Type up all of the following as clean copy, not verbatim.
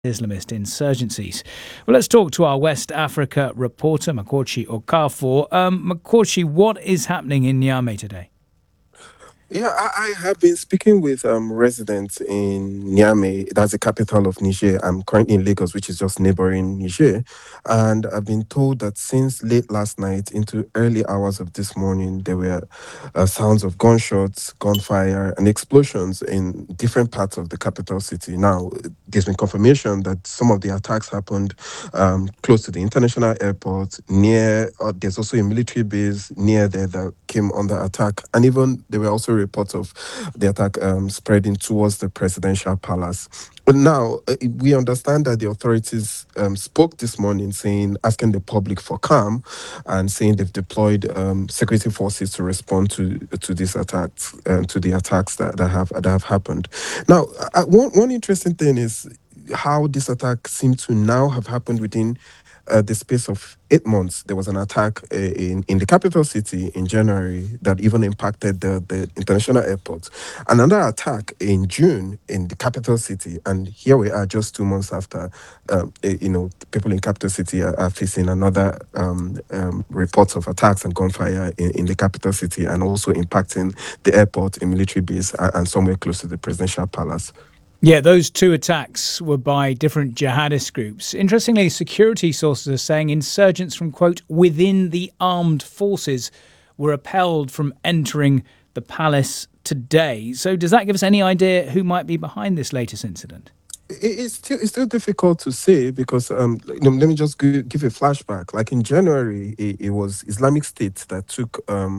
Islamist insurgencies. Well, let's talk to our West Africa reporter, Makochi Okafor. Makochi, what is happening in Niamey today? Yeah, I have been speaking with residents in Niamey, that's the capital of Niger. I'm currently in Lagos, which is just neighboring Niger. And I've been told that since late last night into early hours of this morning, there were sounds of gunshots, gunfire, and explosions in different parts of the capital city. Now, there's been confirmation that some of the attacks happened close to the international airport, there's also a military base near there that came under attack. And even there were also reports of the attack spreading towards the presidential palace. But now we understand that the authorities spoke this morning, asking the public for calm, and saying they've deployed security forces to respond to these attacks, to the attacks that have happened. Now, one interesting thing is how this attack seemed to now have happened within the space of 8 months. There was an attack in the capital city in January that even impacted the international airport. Another attack in June in the capital city, and here we are just 2 months after. People in capital city are facing another reports of attacks and gunfire in the capital city, and also impacting the airport, a military base, and somewhere close to the presidential palace. Yeah, those two attacks were by different jihadist groups. Interestingly, security sources are saying insurgents from, quote, within the armed forces were repelled from entering the palace today. So does that give us any idea who might be behind this latest incident? It's still difficult to say because let me just give a flashback. Like in January, it was Islamic State that took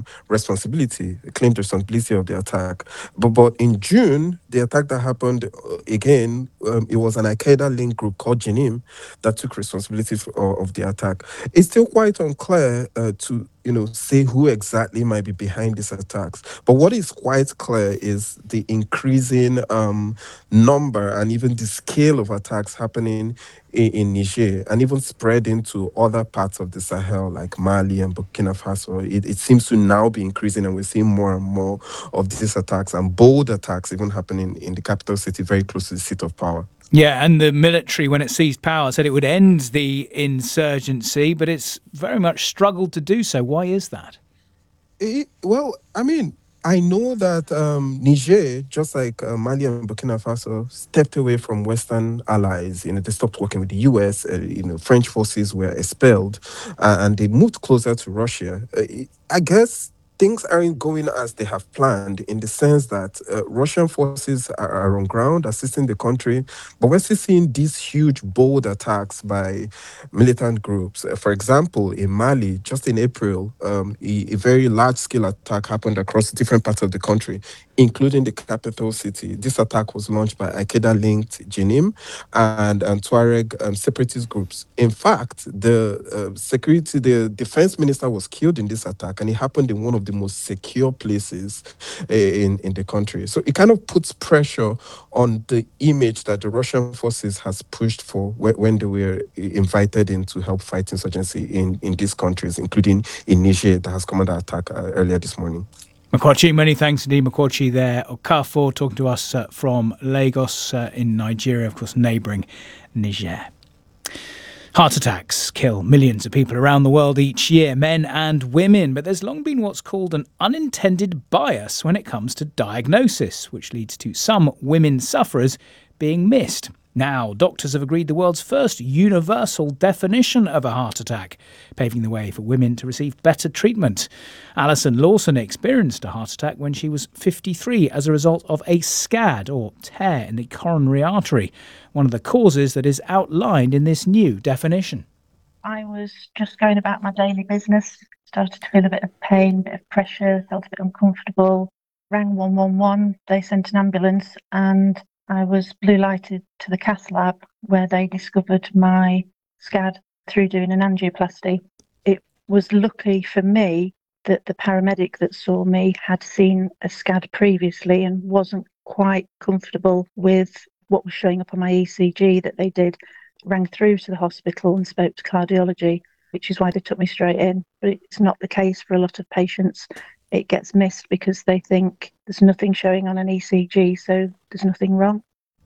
claimed responsibility of the attack. But in June, the attack that happened again, it was an Al Qaeda linked group called Jinim that took responsibility of the attack. It's still quite unclear to say who exactly might be behind these attacks. But what is quite clear is the increasing number and even the scale of attacks happening in Niger, and even spread into other parts of the Sahel like Mali and Burkina Faso. It seems to now be increasing, and we're seeing more and more of these attacks, and bold attacks even happening in the capital city, very close to the seat of power. Yeah, and the military, when it seized power, said it would end the insurgency, but it's very much struggled to do so. Why is that? Well, I mean, I know that Niger, just like Mali and Burkina Faso, stepped away from Western allies. They stopped working with the U.S. French forces were expelled, and they moved closer to Russia. I guess things aren't going as they have planned, in the sense that Russian forces are on ground assisting the country, but we're still seeing these huge, bold attacks by militant groups. For example, in Mali, just in April, a very large scale attack happened across different parts of the country, including the capital city. This attack was launched by Al Qaeda linked Jinim and Tuareg separatist groups. In fact, the defense minister was killed in this attack, and it happened in one of the most secure places in the country. So it kind of puts pressure on the image that the Russian forces has pushed for when they were invited in to help fight insurgency in these countries, including in Niger that has come under attack earlier this morning. Makwachi, many thanks indeed, Makwachi there. Okafor talking to us from Lagos in Nigeria, of course, neighbouring Niger. Heart attacks kill millions of people around the world each year, men and women, but there's long been what's called an unintended bias when it comes to diagnosis, which leads to some women sufferers being missed. Now, doctors have agreed the world's first universal definition of a heart attack, paving the way for women to receive better treatment. Alison Lawson experienced a heart attack when she was 53 as a result of a SCAD, or tear in the coronary artery, one of the causes that is outlined in this new definition. I was just going about my daily business, started to feel a bit of pain, a bit of pressure, felt a bit uncomfortable, rang 111, they sent an ambulance, and I was blue lighted to the cath lab where they discovered my SCAD through doing an angioplasty. It was lucky for me that the paramedic that saw me had seen a SCAD previously and wasn't quite comfortable with what was showing up on my ECG that they did, rang through to the hospital and spoke to cardiology, which is why they took me straight in. But it's not the case for a lot of patients. It gets missed because they think there's nothing showing on an ECG, so there's nothing wrong.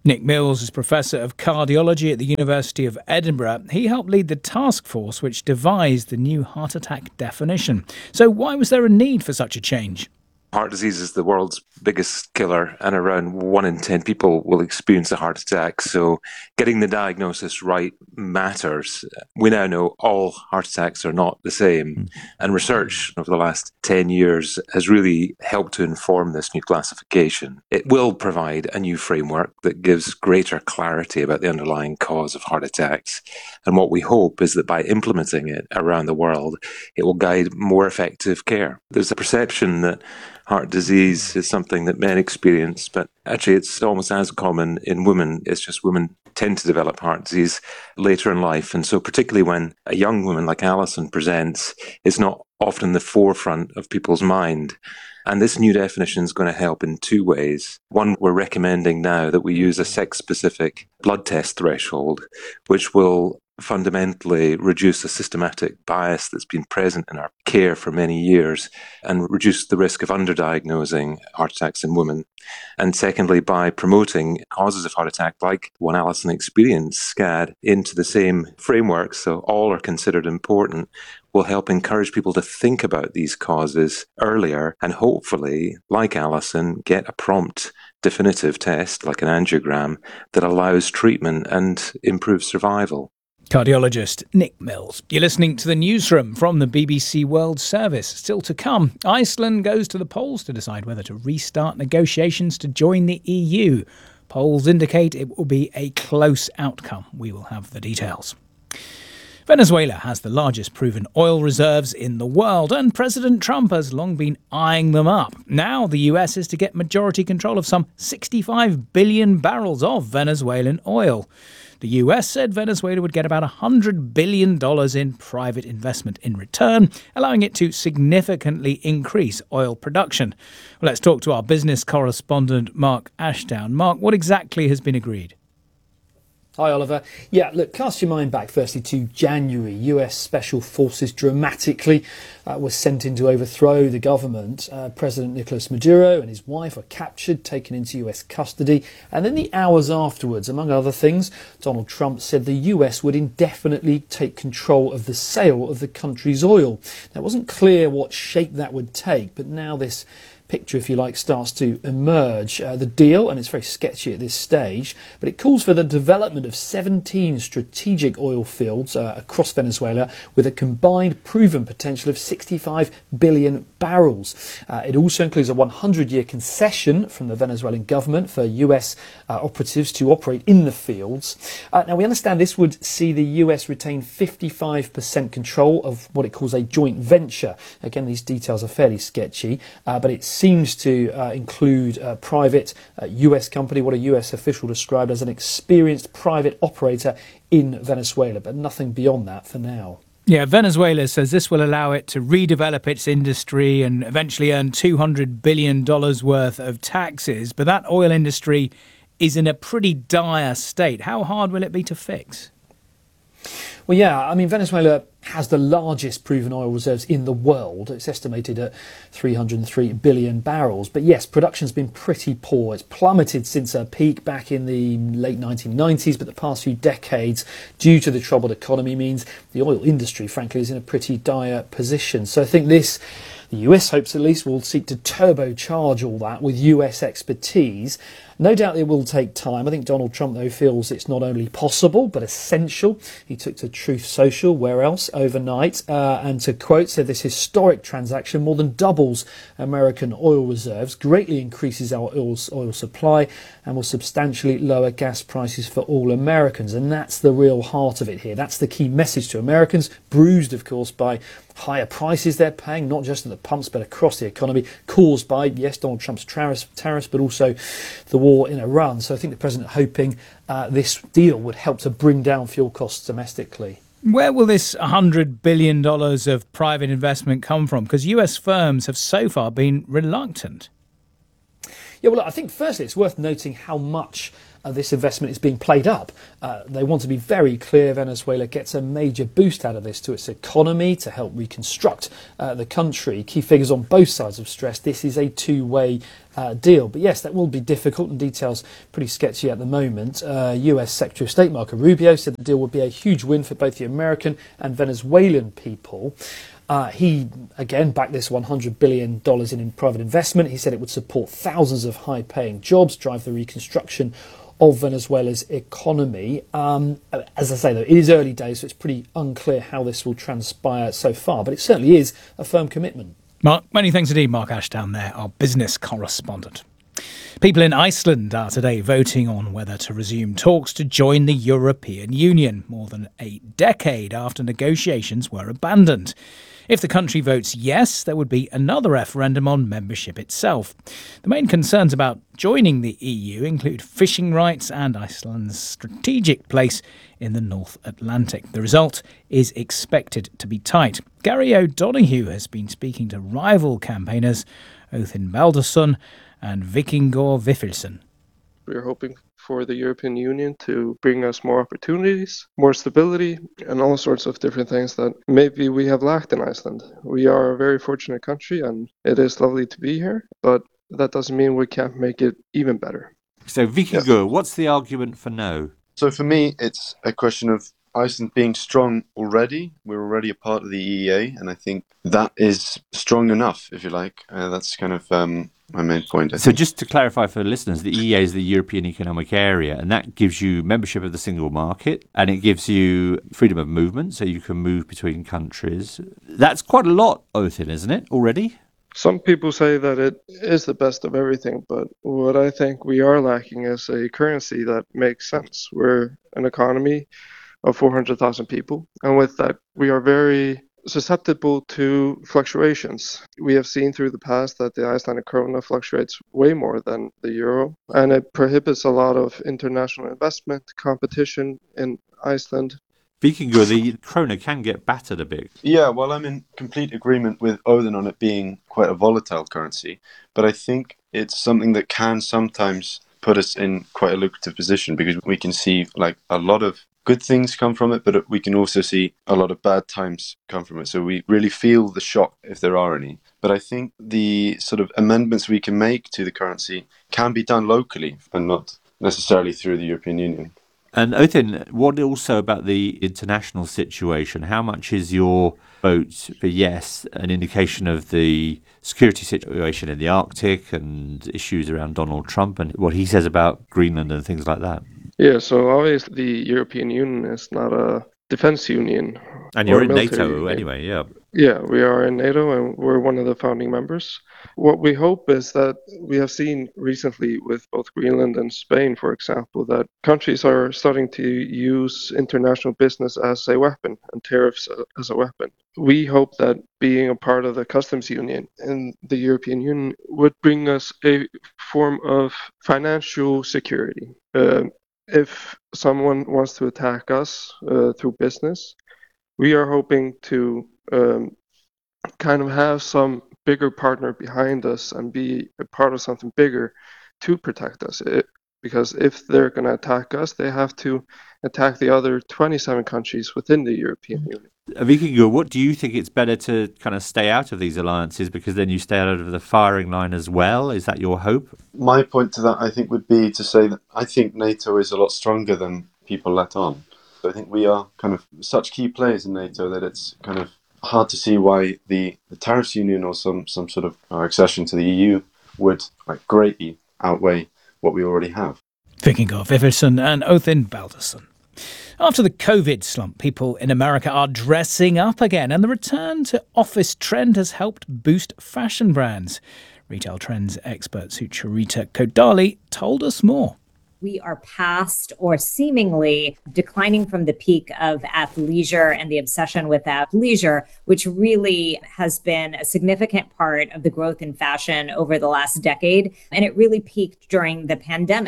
Nick Mills is Professor of Cardiology at the University of Edinburgh. He helped lead the task force which devised the new heart attack definition. So why was there a need for such a change? Heart disease is the world's biggest killer, and around 1 in 10 people will experience a heart attack. So getting the diagnosis right matters. We now know all heart attacks are not the same. And research over the last 10 years has really helped to inform this new classification. It will provide a new framework that gives greater clarity about the underlying cause of heart attacks. And what we hope is that by implementing it around the world, it will guide more effective care. There's a perception that heart disease is something that men experience, but actually it's almost as common in women. It's just women tend to develop heart disease later in life. And so particularly when a young woman like Alison presents, it's not often the forefront of people's mind. And this new definition is going to help in two ways. One, we're recommending now that we use a sex-specific blood test threshold, which will fundamentally reduce the systematic bias that's been present in our care for many years and reduce the risk of underdiagnosing heart attacks in women. And secondly, by promoting causes of heart attack like one Alison experienced, SCAD, into the same framework, so all are considered important, will help encourage people to think about these causes earlier and hopefully, like Alison, get a prompt definitive test like an angiogram that allows treatment and improves survival. Cardiologist Nick Mills. You're listening to the newsroom from the BBC World Service. Still to come, Iceland goes to the polls to decide whether to restart negotiations to join the EU. Polls indicate it will be a close outcome. We will have the details. Venezuela has the largest proven oil reserves in the world, and President Trump has long been eyeing them up. Now the US is to get majority control of some 65 billion barrels of Venezuelan oil. The US said Venezuela would get about $100 billion in private investment in return, allowing it to significantly increase oil production. Well, let's talk to our business correspondent, Mark Ashdown. Mark, what exactly has been agreed? Hi, Oliver. Yeah, look, cast your mind back firstly to January. US Special Forces dramatically were sent in to overthrow the government. President Nicolas Maduro and his wife were captured, taken into US custody. And then the hours afterwards, among other things, Donald Trump said the US would indefinitely take control of the sale of the country's oil. Now, it wasn't clear what shape that would take, but now this picture, if you like, starts to emerge. The deal, and it's very sketchy at this stage, but it calls for the development of 17 strategic oil fields across Venezuela with a combined proven potential of 65 billion barrels. It also includes a 100-year concession from the Venezuelan government for US operatives to operate in the fields. Now, we understand this would see the US retain 55% control of what it calls a joint venture. Again, these details are fairly sketchy, but it's seems to include a private US company, what a US official described as an experienced private operator in Venezuela, but nothing beyond that for now. Yeah, Venezuela says this will allow it to redevelop its industry and eventually earn $200 billion worth of taxes. But that oil industry is in a pretty dire state. How hard will it be to fix? Well, yeah, I mean, Venezuela has the largest proven oil reserves in the world. It's estimated at 303 billion barrels. But yes, production's been pretty poor. It's plummeted since a peak back in the late 1990s, but the past few decades, due to the troubled economy, means the oil industry, frankly, is in a pretty dire position. So I think this, the US hopes at least, will seek to turbocharge all that with US expertise. No doubt it will take time. I think Donald Trump, though, feels it's not only possible but essential. He took to Truth Social, where else, overnight, and to quote, said this historic transaction more than doubles American oil reserves, greatly increases our oil supply, and will substantially lower gas prices for all Americans. And that's the real heart of it here. That's the key message to Americans, bruised, of course, by higher prices they're paying, not just at the pumps, but across the economy, caused by, yes, Donald Trump's tariffs, but also the war in Iran. So I think the president hoping this deal would help to bring down fuel costs domestically. Where will this $100 billion of private investment come from? Because US firms have so far been reluctant. Yeah, well, I think firstly it's worth noting how much this investment is being played up. They want to be very clear Venezuela gets a major boost out of this to its economy to help reconstruct the country. Key figures on both sides have stressed this is a two-way deal. But yes, that will be difficult and details pretty sketchy at the moment. US Secretary of State Marco Rubio said the deal would be a huge win for both the American and Venezuelan people. He, again, backed this $100 billion in private investment. He said it would support thousands of high-paying jobs, drive the reconstruction of Venezuela's economy. As I say, though, it is early days, so it's pretty unclear how this will transpire so far, but it certainly is a firm commitment. Mark, many thanks indeed, Mark Ashdown there, our business correspondent. People in Iceland are today voting on whether to resume talks to join the European Union, more than a decade after negotiations were abandoned. If the country votes yes, there would be another referendum on membership itself. The main concerns about joining the EU include fishing rights and Iceland's strategic place in the North Atlantic. The result is expected to be tight. Gary O'Donoghue has been speaking to rival campaigners Öthin Baldursson and Víkingur Viðarsson. We're hoping for the European Union to bring us more opportunities, more stability, and all sorts of different things that maybe we have lacked in Iceland. We are a very fortunate country and it is lovely to be here, but that doesn't mean we can't make it even better. So Víkingur, what's the argument for no? So for me, it's a question of Iceland being strong already. We're already a part of the EEA, and I think that is strong enough, if you like. That's kind of my main point. I think. Just to clarify for the listeners, the EEA is the European Economic Area, and that gives you membership of the single market, and it gives you freedom of movement, so you can move between countries. That's quite a lot, Öthin, isn't it, already? Some people say that it is the best of everything, but what I think we are lacking is a currency that makes sense. We're an economy of 400,000 people, and with that, we are very susceptible to fluctuations. We have seen through the past that the Icelandic krona fluctuates way more than the euro, and it prohibits a lot of international investment, competition in Iceland. Víkingur, the krona can get battered a bit. Yeah, well, I'm in complete agreement with Öthin on it being quite a volatile currency, but I think it's something that can sometimes put us in quite a lucrative position because we can see like a lot of good things come from it, but we can also see a lot of bad times come from it. So we really feel the shock if there are any. But I think the sort of amendments we can make to the currency can be done locally and not necessarily through the European Union. And Öthin, what also about the international situation? How much is your vote for yes an indication of the security situation in the Arctic and issues around Donald Trump and what he says about Greenland and things like that? Yeah, so obviously the European Union is not a defense union. And you're in NATO union. Anyway, yeah. Yeah, we are in NATO and we're one of the founding members. What we hope is that we have seen recently with both Greenland and Spain, for example, that countries are starting to use international business as a weapon and tariffs as a weapon. We hope that being a part of the customs union and the European Union would bring us a form of financial security. If someone wants to attack us through business, we are hoping to kind of have some bigger partner behind us and be a part of something bigger to protect us. Because if they're going to attack us, they have to attack the other 27 countries within the European Union. Víkingur, what do you think it's better to kind of stay out of these alliances because then you stay out of the firing line as well? Is that your hope? My point to that, I think, would be to say that I think NATO is a lot stronger than people let on. I think we are kind of such key players in NATO that it's kind of hard to see why the tariffs union or some sort of accession to the EU would like greatly outweigh what we already have. Víkingur Viðarsson and Öthin Baldursson. After the COVID slump, people in America are dressing up again, and the return to office trend has helped boost fashion brands. Retail trends expert Sucharita Kodali told us more. We are past or seemingly declining from the peak of athleisure and the obsession with athleisure, which really has been a significant part of the growth in fashion over the last decade. And it really peaked during the pandemic.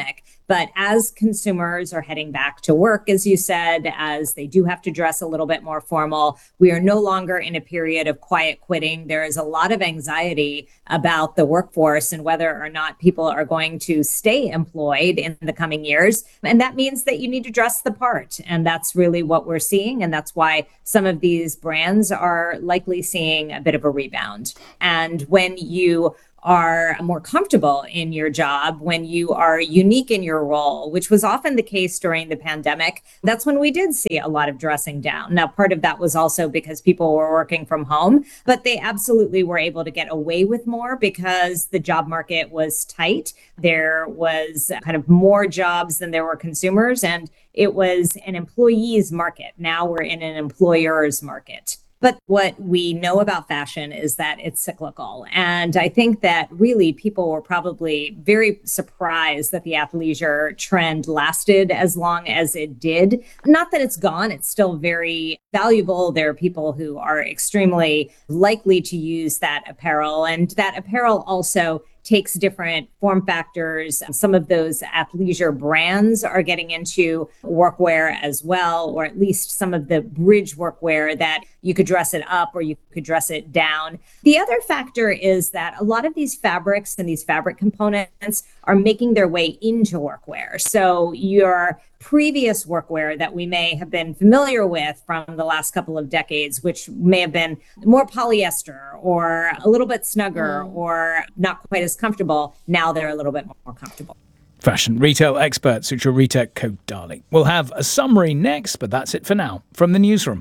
But as consumers are heading back to work, as you said, as they do have to dress a little bit more formal, we are no longer in a period of quiet quitting. There is a lot of anxiety about the workforce and whether or not people are going to stay employed in the coming years. And that means that you need to dress the part. And that's really what we're seeing. And that's why some of these brands are likely seeing a bit of a rebound. And when you are more comfortable in your job, when you are unique in your role, which was often the case during the pandemic, that's when we did see a lot of dressing down. Now, part of that was also because people were working from home, but they absolutely were able to get away with more because the job market was tight. There was kind of more jobs than there were consumers, and it was an employee's market. Now we're in an employer's market. But what we know about fashion is that it's cyclical. And I think that really people were probably very surprised that the athleisure trend lasted as long as it did. Not that it's gone, it's still very valuable. There are people who are extremely likely to use that apparel. And that apparel also takes different form factors. Some of those athleisure brands are getting into workwear as well, or at least some of the bridge workwear that you could dress it up or you could dress it down. The other factor is that a lot of these fabrics and these fabric components are making their way into workwear. So your previous workwear that we may have been familiar with from the last couple of decades, which may have been more polyester or a little bit snugger or not quite as comfortable, now they're a little bit more comfortable. Fashion retail expert Sucharita Kodali. We'll have a summary next, but that's it for now. From the newsroom.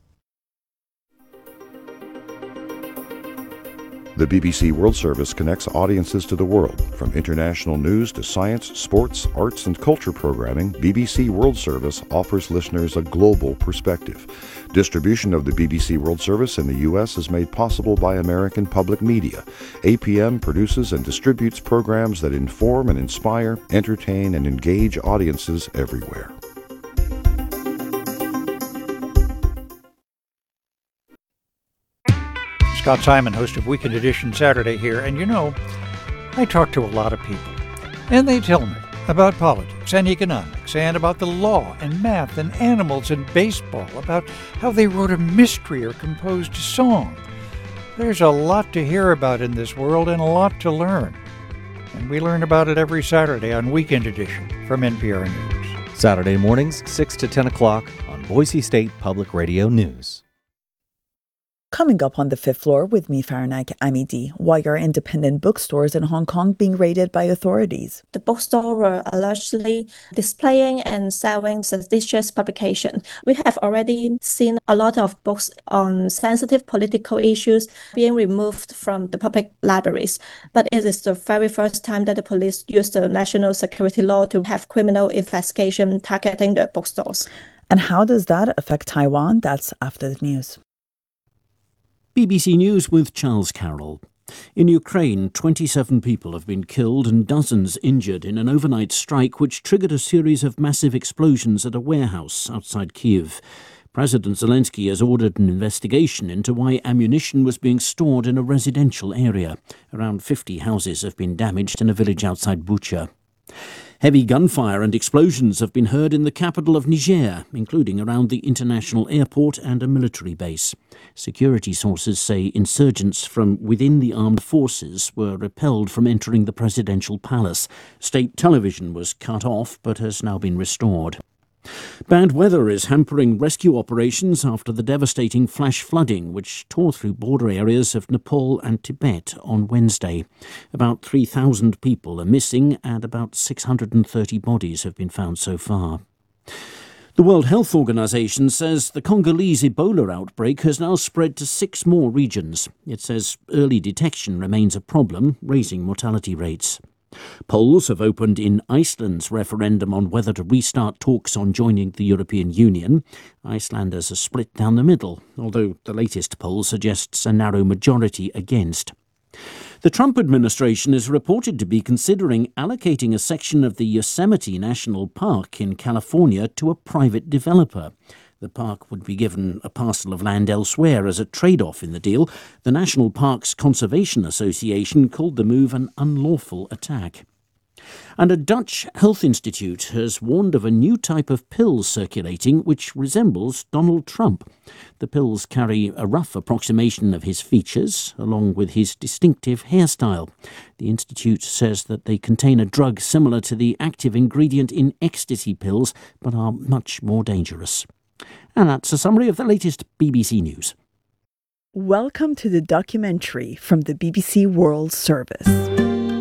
The BBC World Service connects audiences to the world. From international news to science, sports, arts and culture programming, BBC World Service offers listeners a global perspective. Distribution of the BBC World Service in the U.S. is made possible by American Public Media. APM produces and distributes programs that inform and inspire, entertain and engage audiences everywhere. Scott Simon, host of Weekend Edition Saturday here, and you know, I talk to a lot of people, and they tell me about politics and economics, and about the law and math and animals and baseball, about how they wrote a mystery or composed a song. There's a lot to hear about in this world and a lot to learn, and we learn about it every Saturday on Weekend Edition from NPR News. Saturday mornings, 6 to 10 o'clock on Boise State Public Radio News. Coming up on the fifth floor with me, Faranaik Amidi, why are independent bookstores in Hong Kong being raided by authorities? The bookstore were allegedly displaying and selling seditious publication. We have already seen a lot of books on sensitive political issues being removed from the public libraries. But it is the very first time that the police used the national security law to have criminal investigation targeting the bookstores. And how does that affect Taiwan? That's after the news. BBC News with Charles Carroll. In Ukraine, 27 people have been killed and dozens injured in an overnight strike which triggered a series of massive explosions at a warehouse outside Kyiv. President Zelensky has ordered an investigation into why ammunition was being stored in a residential area. Around 50 houses have been damaged in a village outside Bucha. Heavy gunfire and explosions have been heard in the capital of Niger, including around the international airport and a military base. Security sources say insurgents from within the armed forces were repelled from entering the presidential palace. State television was cut off but has now been restored. Bad weather is hampering rescue operations after the devastating flash flooding which tore through border areas of Nepal and Tibet on Wednesday. About 3,000 people are missing and about 630 bodies have been found so far. The World Health Organization says the Congolese Ebola outbreak has now spread to 6 more regions. It says early detection remains a problem, raising mortality rates. Polls have opened in Iceland's referendum on whether to restart talks on joining the European Union. Icelanders are split down the middle, although the latest poll suggests a narrow majority against. The Trump administration is reported to be considering allocating a section of the Yosemite National Park in California to a private developer. The park would be given a parcel of land elsewhere as a trade-off in the deal. The National Parks Conservation Association called the move an unlawful attack. And a Dutch health institute has warned of a new type of pill circulating which resembles Donald Trump. The pills carry a rough approximation of his features, along with his distinctive hairstyle. The institute says that they contain a drug similar to the active ingredient in ecstasy pills, but are much more dangerous. And that's a summary of the latest BBC News. Welcome to the documentary from the BBC World Service.